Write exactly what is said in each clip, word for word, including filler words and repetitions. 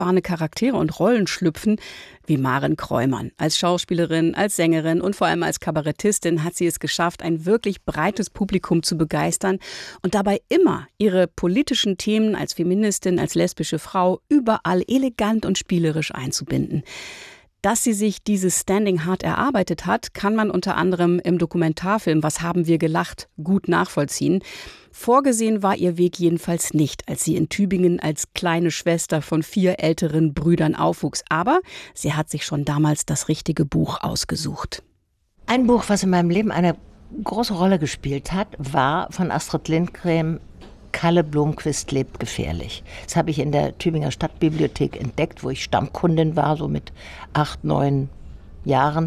abgefahrene Charaktere und Rollen schlüpfen, wie Maren Kräumann. Als Schauspielerin, als Sängerin und vor allem als Kabarettistin hat sie es geschafft, ein wirklich breites Publikum zu begeistern und dabei immer ihre politischen Themen als Feministin, als lesbische Frau überall elegant und spielerisch einzubinden. Dass sie sich dieses Standing hart erarbeitet hat, kann man unter anderem im Dokumentarfilm Was haben wir gelacht? Gut nachvollziehen. Vorgesehen war ihr Weg jedenfalls nicht, als sie in Tübingen als kleine Schwester von vier älteren Brüdern aufwuchs. Aber sie hat sich schon damals das richtige Buch ausgesucht. Ein Buch, was in meinem Leben eine große Rolle gespielt hat, war von Astrid Lindgren Kalle Blomqvist lebt gefährlich. Das habe ich in der Tübinger Stadtbibliothek entdeckt, wo ich Stammkundin war, so mit acht, neun Jahren.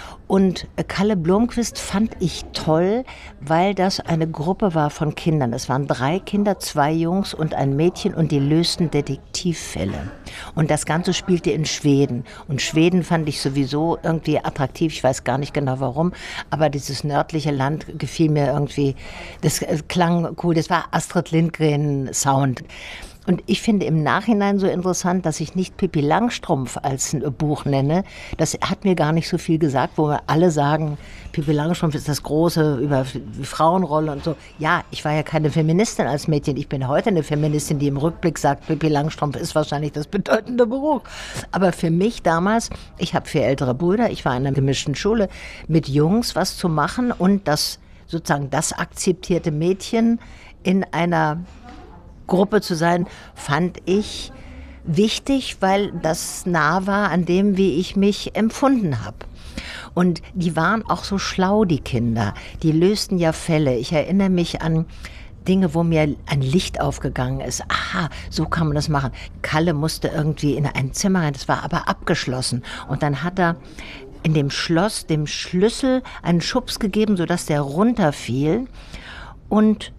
Und Kalle Blomqvist fand ich toll, weil das eine Gruppe war von Kindern. Es waren drei Kinder, zwei Jungs und ein Mädchen und die lösten Detektivfälle. Und das Ganze spielte in Schweden. Und Schweden fand ich sowieso irgendwie attraktiv, ich weiß gar nicht genau warum, aber dieses nördliche Land gefiel mir irgendwie, das klang cool, das war Astrid Lindgren Sound. Und ich finde im Nachhinein so interessant, dass ich nicht Pippi Langstrumpf als ein Buch nenne. Das hat mir gar nicht so viel gesagt, wo wir alle sagen, Pippi Langstrumpf ist das Große über die Frauenrolle und so. Ja, ich war ja keine Feministin als Mädchen. Ich bin heute eine Feministin, die im Rückblick sagt, Pippi Langstrumpf ist wahrscheinlich das bedeutende Buch. Aber für mich damals, ich habe vier ältere Brüder, ich war in einer gemischten Schule, mit Jungs was zu machen und das sozusagen das akzeptierte Mädchen in einer Gruppe zu sein, fand ich wichtig, weil das nah war an dem, wie ich mich empfunden habe. Und die waren auch so schlau, die Kinder. Die lösten ja Fälle. Ich erinnere mich an Dinge, wo mir ein Licht aufgegangen ist. Aha, so kann man das machen. Kalle musste irgendwie in ein Zimmer rein, das war aber abgeschlossen. Und dann hat er in dem Schloss dem Schlüssel einen Schubs gegeben, sodass der runterfiel. Und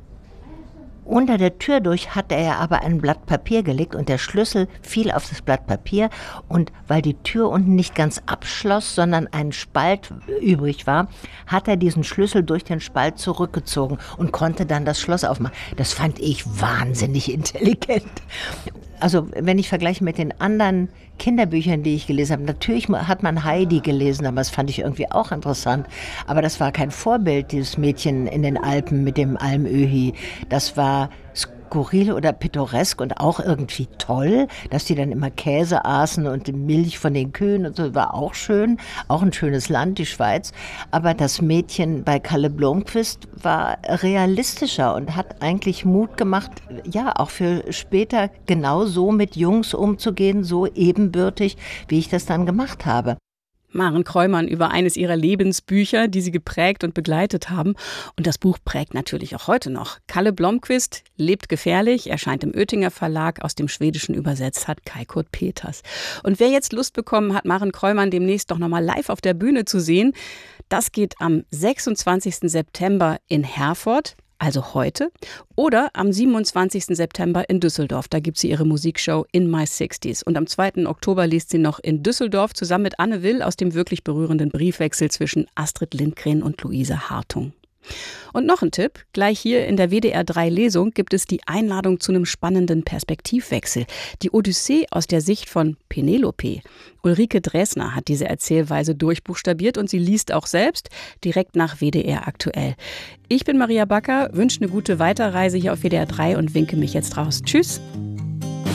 unter der Tür durch hatte er aber ein Blatt Papier gelegt und der Schlüssel fiel auf das Blatt Papier und weil die Tür unten nicht ganz abschloss, sondern ein Spalt übrig war, hat er diesen Schlüssel durch den Spalt zurückgezogen und konnte dann das Schloss aufmachen. Das fand ich wahnsinnig intelligent. Also wenn ich vergleiche mit den anderen Kinderbüchern, die ich gelesen habe, natürlich hat man Heidi gelesen, aber das fand ich irgendwie auch interessant. Aber das war kein Vorbild, dieses Mädchen in den Alpen mit dem Almöhi. Das war skurril oder pittoresk und auch irgendwie toll, dass die dann immer Käse aßen und die Milch von den Kühen und so, war auch schön. Auch ein schönes Land, die Schweiz. Aber das Mädchen bei Kalle Blomqvist war realistischer und hat eigentlich Mut gemacht, ja, auch für später genau so mit Jungs umzugehen, so ebenbürtig, wie ich das dann gemacht habe. Maren Kräumann über eines ihrer Lebensbücher, die sie geprägt und begleitet haben. Und das Buch prägt natürlich auch heute noch. Kalle Blomqvist lebt gefährlich, erscheint im Oettinger Verlag, aus dem Schwedischen übersetzt hat Kai Kurt Peters. Und wer jetzt Lust bekommen hat, Maren Kräumann demnächst doch nochmal live auf der Bühne zu sehen, das geht am sechsundzwanzigsten September in Herford. Also heute, oder am siebenundzwanzigsten September in Düsseldorf. Da gibt sie ihre Musikshow In My Sixties. Und am zweiten Oktober liest sie noch in Düsseldorf zusammen mit Anne Will aus dem wirklich berührenden Briefwechsel zwischen Astrid Lindgren und Luise Hartung. Und noch ein Tipp, gleich hier in der W D R drei Lesung gibt es die Einladung zu einem spannenden Perspektivwechsel. Die Odyssee aus der Sicht von Penelope. Ulrike Dresner hat diese Erzählweise durchbuchstabiert und sie liest auch selbst direkt nach W D R aktuell. Ich bin Maria Backer, wünsche eine gute Weiterreise hier auf W D R drei und winke mich jetzt raus. Tschüss!